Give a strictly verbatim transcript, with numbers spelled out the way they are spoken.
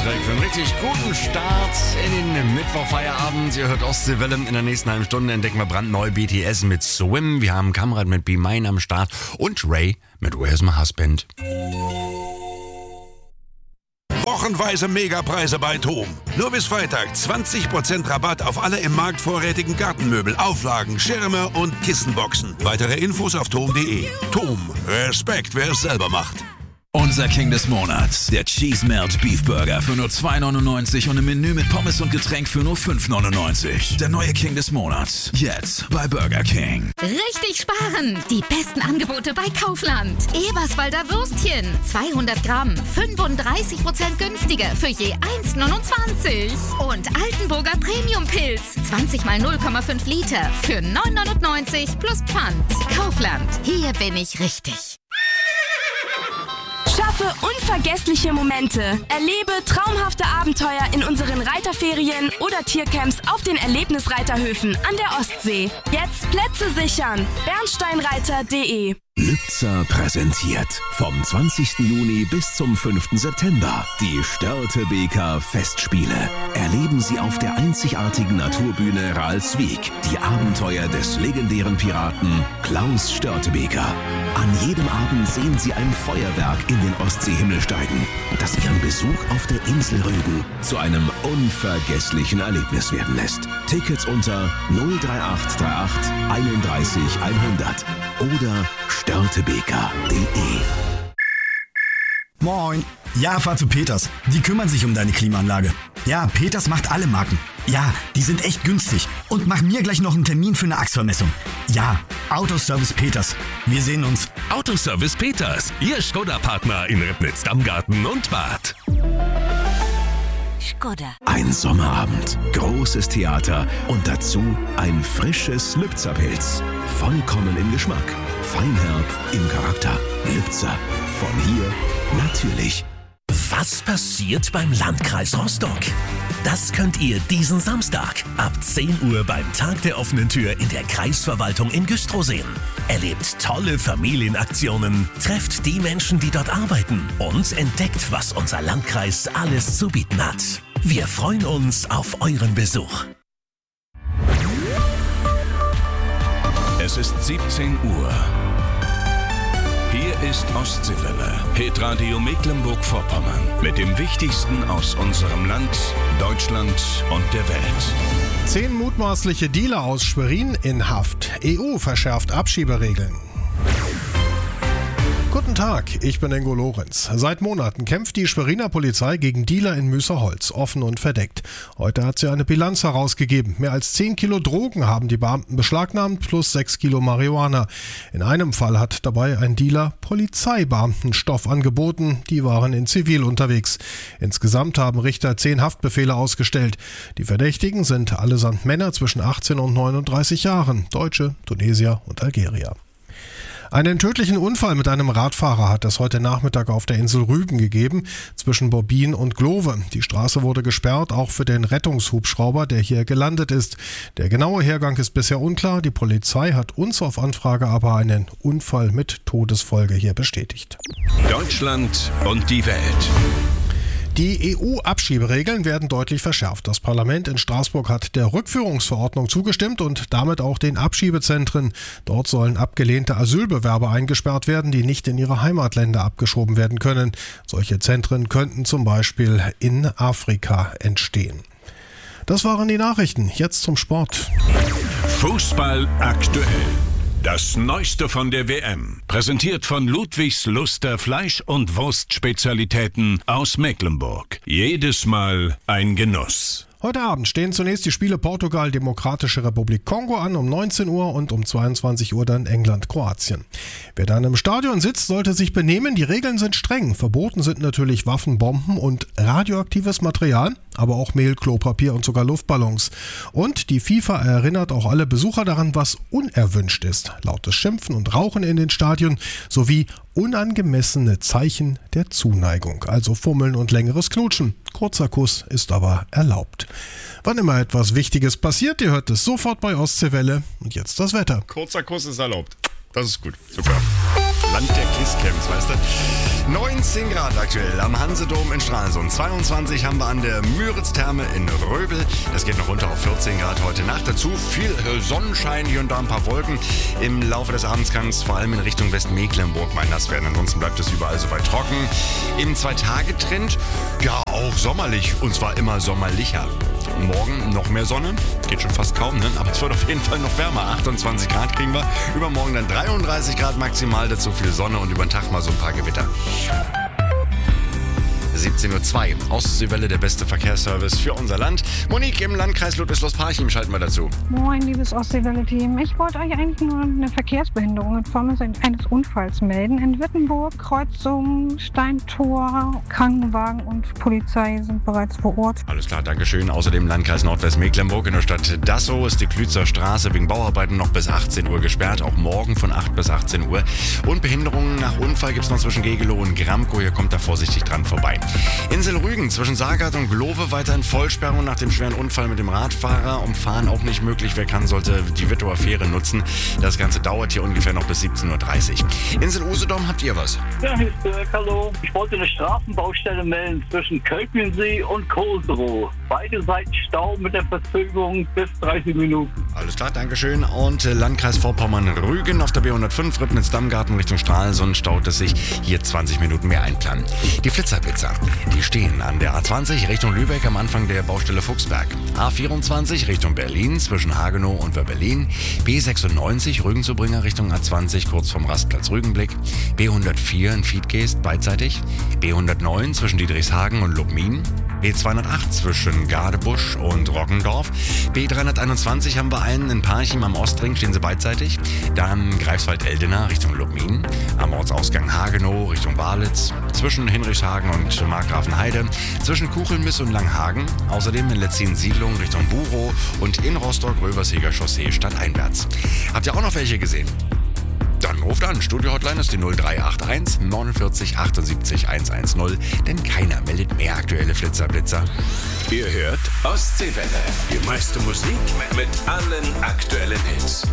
Soundtrack für einen richtig guten Start in den Mittwochfeierabend. Ihr hört Ostseewelle. In der nächsten halben Stunde entdecken wir brandneu B T S mit Swim. Wir haben Kamrat mit Be Mine am Start und Ray mit Where's My Husband. Wochenweise Megapreise bei TOM. Nur bis Freitag zwanzig Prozent Rabatt auf alle im Markt vorrätigen Gartenmöbel, Auflagen, Schirme und Kissenboxen. Weitere Infos auf tom punkt de. TOM. Respekt, wer es selber macht. Unser King des Monats, der Cheese Melt Beef Burger für nur zwei neunundneunzig und ein Menü mit Pommes und Getränk für nur fünf neunundneunzig. Der neue King des Monats, jetzt bei Burger King. Richtig sparen! Die besten Angebote bei Kaufland. Eberswalder Würstchen, zweihundert Gramm, fünfunddreißig Prozent günstiger für je eins neunundzwanzig. Und Altenburger Premium Pilz, zwanzig mal null Komma fünf Liter für neun neunundneunzig plus Pfand. Kaufland, hier bin ich richtig. Schaffe unvergessliche Momente. Erlebe traumhafte Abenteuer in unseren Reiterferien oder Tiercamps auf den Erlebnisreiterhöfen an der Ostsee. Jetzt Plätze sichern. bernsteinreiter punkt de. Lübzer präsentiert vom zwanzigsten Juni bis zum fünften September die Störtebeker Festspiele. Erleben Sie auf der einzigartigen Naturbühne Ralswiek die Abenteuer des legendären Piraten Klaus Störtebeker. An jedem Abend sehen Sie ein Feuerwerk in den Ostseehimmel steigen, das Ihren Besuch auf der Insel Rügen zu einem unvergesslichen Erlebnis werden lässt. Tickets unter null drei acht drei acht einunddreißig hundert oder störtebeker punkt de. Moin. Ja, fahr zu Peters. Die kümmern sich um deine Klimaanlage. Ja, Peters macht alle Marken. Ja, die sind echt günstig. Und mach mir gleich noch einen Termin für eine Achsvermessung. Ja, Autoservice Peters. Wir sehen uns. Autoservice Peters, Ihr Skoda-Partner in Ribnitz, Dammgarten und Bad. Skoda. Ein Sommerabend, großes Theater und dazu ein frisches Lübzer-Pilz. Vollkommen im Geschmack, feinherb im Charakter. Lübzer, von hier natürlich. Was passiert beim Landkreis Rostock? Das könnt ihr diesen Samstag ab zehn Uhr beim Tag der offenen Tür in der Kreisverwaltung in Güstrow sehen. Erlebt tolle Familienaktionen, trefft die Menschen, die dort arbeiten und entdeckt, was unser Landkreis alles zu bieten hat. Wir freuen uns auf euren Besuch. Es ist siebzehn Uhr. Hier ist Ostseewelle, Hitradio Mecklenburg-Vorpommern mit dem Wichtigsten aus unserem Land, Deutschland und der Welt. Zehn mutmaßliche Dealer aus Schwerin in Haft. E U verschärft Abschieberegeln. Guten Tag, ich bin Ingo Lorenz. Seit Monaten kämpft die Schweriner Polizei gegen Dealer in Müßerholz, offen und verdeckt. Heute hat sie eine Bilanz herausgegeben. Mehr als zehn Kilo Drogen haben die Beamten beschlagnahmt, plus sechs Kilo Marihuana. In einem Fall hat dabei ein Dealer Polizeibeamten Stoff angeboten. Die waren in Zivil unterwegs. Insgesamt haben Richter zehn Haftbefehle ausgestellt. Die Verdächtigen sind allesamt Männer zwischen achtzehn und neununddreißig Jahren, Deutsche, Tunesier und Algerier. Einen tödlichen Unfall mit einem Radfahrer hat es heute Nachmittag auf der Insel Rügen gegeben, zwischen Bobbin und Glove. Die Straße wurde gesperrt, auch für den Rettungshubschrauber, der hier gelandet ist. Der genaue Hergang ist bisher unklar. Die Polizei hat uns auf Anfrage aber einen Unfall mit Todesfolge hier bestätigt. Deutschland und die Welt. Die E U-Abschieberegeln werden deutlich verschärft. Das Parlament in Straßburg hat der Rückführungsverordnung zugestimmt und damit auch den Abschiebezentren. Dort sollen abgelehnte Asylbewerber eingesperrt werden, die nicht in ihre Heimatländer abgeschoben werden können. Solche Zentren könnten zum Beispiel in Afrika entstehen. Das waren die Nachrichten. Jetzt zum Sport. Fußball aktuell. Das Neueste von der W M, präsentiert von Ludwigs Luster Fleisch- und Wurstspezialitäten aus Mecklenburg. Jedes Mal ein Genuss. Heute Abend stehen zunächst die Spiele Portugal, Demokratische Republik Kongo an um neunzehn Uhr und um zweiundzwanzig Uhr dann England, Kroatien. Wer dann im Stadion sitzt, sollte sich benehmen. Die Regeln sind streng. Verboten sind natürlich Waffen, Bomben und radioaktives Material, aber auch Mehl, Klopapier und sogar Luftballons. Und die FIFA erinnert auch alle Besucher daran, was unerwünscht ist. Lautes Schimpfen und Rauchen in den Stadien sowie unangemessene Zeichen der Zuneigung, also Fummeln und längeres Knutschen. Kurzer Kuss ist aber erlaubt. Wann immer etwas Wichtiges passiert, ihr hört es sofort bei Ostseewelle. Und jetzt das Wetter. Kurzer Kuss ist erlaubt. Das ist gut. Super. Land der Kisscamps, weißt du? neunzehn Grad aktuell am Hansedom in Stralsund. zweiundzwanzig haben wir an der Müritz-Therme in Röbel. Das geht noch runter auf vierzehn Grad heute Nacht. Dazu viel Sonnenschein, hier und da ein paar Wolken. Im Laufe des Abends kann es vor allem in Richtung Westmecklenburg mal nass werden. Ansonsten bleibt es überall soweit trocken. Im Zwei-Tage-Trend, ja auch sommerlich und zwar immer sommerlicher. Morgen noch mehr Sonne, geht schon fast kaum, ne? Aber es wird auf jeden Fall noch wärmer. achtundzwanzig Grad kriegen wir. Übermorgen dann dreiunddreißig Grad maximal, dazu viel Sonne und über den Tag mal so ein paar Gewitter. siebzehn Uhr zwei. Ostseewelle, der beste Verkehrsservice für unser Land. Monique im Landkreis Ludwigslust-Parchim schalten wir dazu. Moin, liebes Ostseewelle-Team. Ich wollte euch eigentlich nur eine Verkehrsbehinderung in Form eines Unfalls melden. In Wittenburg, Kreuzung, Steintor, Krankenwagen und Polizei sind bereits vor Ort. Alles klar, Dankeschön. Außerdem Landkreis Nordwestmecklenburg in der Stadt Dassow ist die Klützer Straße wegen Bauarbeiten noch bis achtzehn Uhr gesperrt. Auch morgen von acht bis achtzehn Uhr. Und Behinderungen nach Unfall gibt es noch zwischen Gegelow und Gramkow. Hier kommt da vorsichtig dran vorbei. Insel Rügen zwischen Sagat und Glove weiterhin Vollsperrung nach dem schweren Unfall mit dem Radfahrer. Umfahren auch nicht möglich. Wer kann, sollte die Wittower Fähre nutzen. Das Ganze dauert hier ungefähr noch bis siebzehn Uhr dreißig. Insel Usedom, habt ihr was? Ja, hier ist Dirk, hallo. Ich wollte eine Straßenbaustelle melden zwischen Kölkensee und Koserow. Beide Seiten Stau mit der Verzögerung bis dreißig Minuten. Alles klar, Dankeschön. Und Landkreis Vorpommern-Rügen auf der B hundertfünf Ribnitz-Dammgarten Richtung Stralsund staut es sich. Hier zwanzig Minuten mehr einplanen. Die Flitzerblitzer, die stehen an der A zwanzig Richtung Lübeck am Anfang der Baustelle Fuchsberg. A vierundzwanzig Richtung Berlin zwischen Hagenow und Wöberlin. B sechsundneunzig Rügenzubringer Richtung A zwanzig kurz vom Rastplatz Rügenblick. B hundertvier in Fiedgeest beidseitig. B hundertneun zwischen Diedrichshagen und Lubmin. B zweihundertacht zwischen Gadebusch und Roggendorf. B dreihunderteinundzwanzig haben wir einen in Parchim am Ostring, stehen sie beidseitig. Dann Greifswald-Eldena Richtung Lubmin. Am Ortsausgang Hagenow Richtung Walitz. Zwischen Hinrichshagen und Markgrafenheide. Zwischen Kuchelmiss und Langhagen. Außerdem in Letzin-Siedlung Richtung Burow und in Rostock-Röverseger Chaussee stadteinwärts. Habt ihr auch noch welche gesehen? Dann ruft an. Studio-Hotline ist die null drei acht eins neunundvierzig achtundsiebzig hundertzehn, denn keiner meldet mehr aktuelle Flitzerblitzer. Ihr hört Ostseewelle. Die meiste Musik mit allen aktuellen Hits.